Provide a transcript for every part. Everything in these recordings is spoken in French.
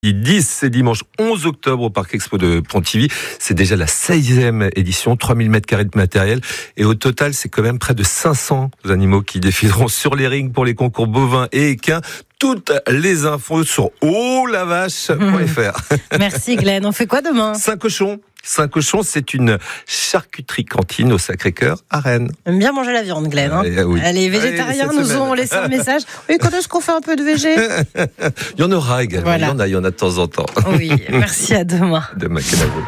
10, c'est dimanche 11 octobre au Parc Expo de Pontivy. C'est déjà la 16e édition, 3000 m² de matériel. Et au total, c'est quand même près de 500 animaux qui défileront sur les rings pour les concours bovins et équins. Toutes les infos sur olavache.fr. Merci Glenn. On fait quoi demain ? Saint-Cochon, c'est une charcuterie cantine au Sacré-Cœur à Rennes. J'aime bien manger la viande, Glenn. Hein. Oui. Les végétariens nous ont laissé un message. Oui, quand est-ce qu'on fait un peu de végé ? Il y en aura également. Voilà. Il y en a de temps en temps. Oui, merci, à demain. Demain, Kenavo.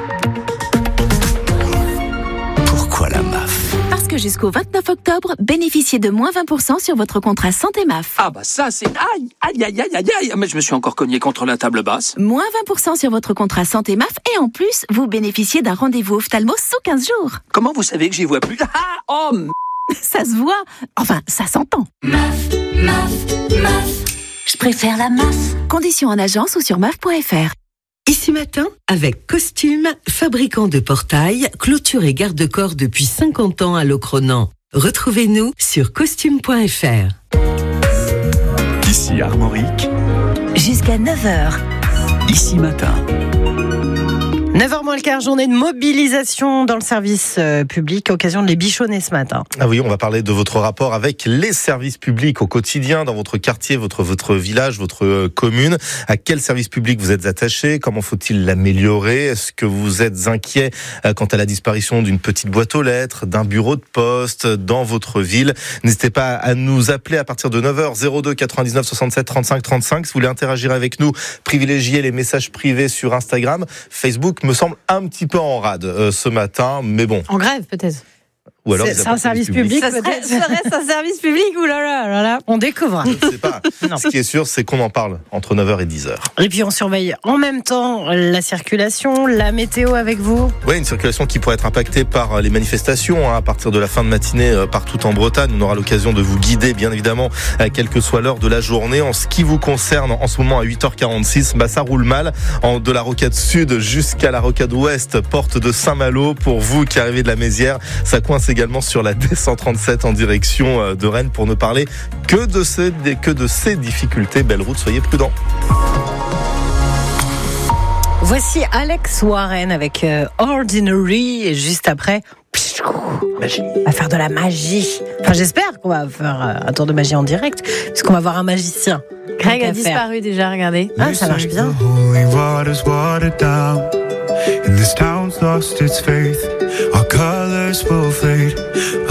Pourquoi la MAF ? Parce que jusqu'au 29 octobre, bénéficiez de moins 20% sur votre contrat santé MAF. Ah bah ça c'est... Aïe. Mais je me suis encore cogné contre la table basse. Moins 20% sur votre contrat santé MAF et en plus, vous bénéficiez d'un rendez-vous ophtalmo sous 15 jours. Comment vous savez que j'y vois plus ? Ça se voit. Enfin, ça s'entend. MAF. Je préfère la MAF. Conditions en agence ou sur maf.fr. Ici Matin, avec Costume, fabricant de portails, clôture et garde-corps depuis 50 ans à Locronan. Retrouvez-nous sur costume.fr. Ici Armorique, Jusqu'à 9h. Ici Matin. 9h moins le quart, journée de mobilisation dans le service public, occasion de les bichonner ce matin. Ah oui, on va parler de votre rapport avec les services publics au quotidien, dans votre quartier, votre village, votre commune. À quel service public vous êtes attaché ? Comment faut-il l'améliorer ? Est-ce que vous êtes inquiet quant à la disparition d'une petite boîte aux lettres, d'un bureau de poste dans votre ville ? N'hésitez pas à nous appeler à partir de 9h, 02 99 67 35 35. Si vous voulez interagir avec nous, privilégiez les messages privés sur Instagram. Facebook me semble un petit peu en rade ce matin, mais bon. En grève peut-être. Ou alors c'est un service public. Serait-ce un service public ? Ouh là là, on découvre. Je ne sais pas. Ce qui est sûr, c'est qu'on en parle entre 9h et 10h. Et puis on surveille en même temps la circulation, la météo avec vous. Oui, une circulation qui pourrait être impactée par les manifestations à partir de la fin de matinée partout en Bretagne. On aura l'occasion de vous guider, bien évidemment, quelle que soit l'heure de la journée. En ce qui vous concerne, en ce moment à 8h46, ça roule mal de la rocade sud jusqu'à la rocade ouest, porte de Saint-Malo. Pour vous qui arrivez de la Mézières, ça coince également sur la D137 en direction de Rennes, pour ne parler que de ces difficultés. Belle route, soyez prudents. Voici Alex Warren avec Ordinary, et juste après, Magie. on va faire de la magie. Enfin, j'espère qu'on va faire un tour de magie en direct, puisqu'on va voir un magicien. Greg a disparu déjà, regardez. Ah, ça marche bien. And this town's lost its faith. Our colors will fade.